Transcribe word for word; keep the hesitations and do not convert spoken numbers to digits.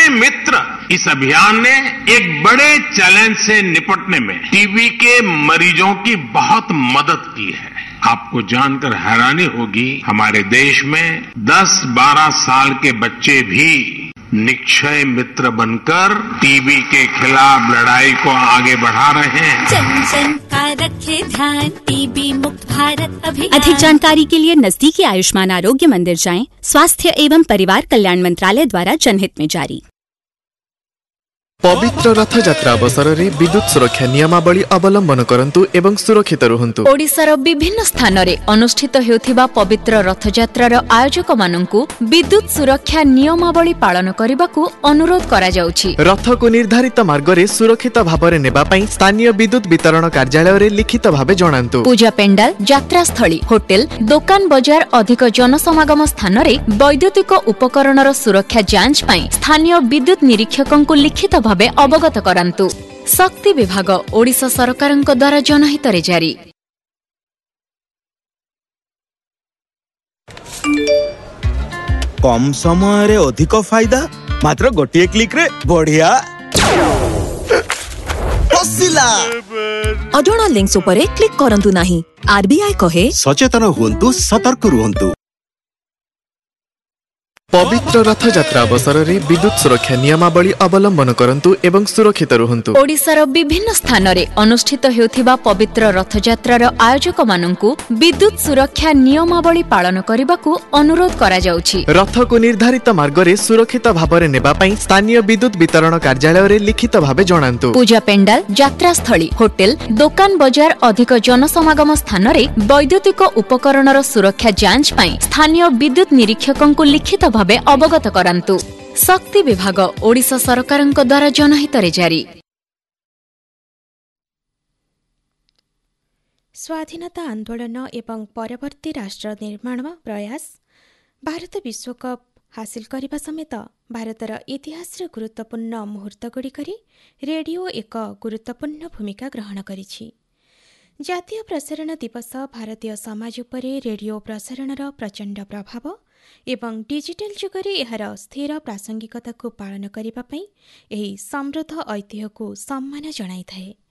निक्षय मित्र इस अभियान ने एक बड़े चैलेंज से निपटने में टीबी के मरीजों की बहुत मदद की है। आपको जानकर हैरानी होगी, हमारे देश में दस बारह साल के बच्चे भी निक्षय मित्र बनकर टीबी के खिलाफ लड़ाई को आगे बढ़ा रहे हैं। जन जन का रखे ध्यान, टीबी मुक्त भारत अभियान। अधिक जानकारी के लिए नजदीकी आयुष्मान आरोग्य मंदिर जाएं। स्वास्थ्य एवं परिवार कल्याण मंत्रालय द्वारा जनहित में जारी। पवित्र रथ यात्रा अवसर में विद्युत सुरक्षा नियमावली अवलंबन करंतु एवं सुरक्षित रुहंतु। ओडिशार विभिन्न स्थान रे अनुष्ठित हेउथिबा पवित्र रथ यात्रार आयोजक माननकु विद्युत सुरक्षा नियमावली पालन करबाकू अनुरोध करा जाउछि। रथ को निर्धारित मार्ग रे सुरक्षित भाबरे नेबा पई स्थानीय विद्युत वितरण कार्यालय रे लिखित भाबे जणांतु। पूजा पेंडाल, यात्रा स्थली, होटेल, दुकान बजार अधिक जनसमागम स्थान रे वैद्युतिक उपकरणर सुरक्षा जांच पई स्थानीय विद्युत निरीक्षकंकु लिखित भाबे अवगत करांतु। शक्ति विभाग ओडिशा सरकारक द्वारा जनहित रे जारी। कम समय रे अधिक फायदा मात्र गोटिए क्लिक रे बढ़िया फसिला। अजोना लिंक्स उपरे क्लिक करंतु नाही। आरबीआई कहे सचेतन हुंतु, सतर्क रुहंतु। पवित्र रथ यात्रा अवसर में विद्युत सुरक्षा नियमावली अवलंबन करंतु एवं सुरक्षित रुहंतु। ओडिशार विभिन्न स्थान रे अनुष्ठित हेउथिबा पवित्र रथ यात्रार आयोजक माननकु विद्युत सुरक्षा नियमावली पालन करबाकू अनुरोध करा जाउछि। रथ को निर्धारित मार्ग रे सुरक्षित भाबरे नेबा पई स्थानीय विद्युत वितरण कार्यालय रे लिखित भाबे जणांतु। पूजा पेंडाल, यात्रा स्थली, होटेल, दुकान बजार अधिक जनसमागम स्थान रे वैद्युतिक उपकरणर सुरक्षा जांच पई स्थानीय विद्युत निरीक्षकंकु लिखित भाबे अवगत करांतु। शक्ति विभाग ओडिशा सरकारक द्वारा जनहित रे जारी। स्वाधीनता आंदोलन एवं परवर्ती राष्ट्र निर्माण प्रयास, भारत विश्वकप हासिल करने समेत भारतर इतिहास गुरुत्वपूर्ण मुहूर्तगुड़िकरे रेडियो एक गुरुत्वपूर्ण भूमिका ग्रहण करिछि। जातीय प्रसारण दिवस भारतीय समाज उपरे रेडियो प्रसारणर प्रचंड प्रभाव एवं डिजिटल जुगरे एहार स्थिर प्रासंगिकता को पालन करने एही समृद्ध ऐतिह्य को सम्मान जणाइथाए।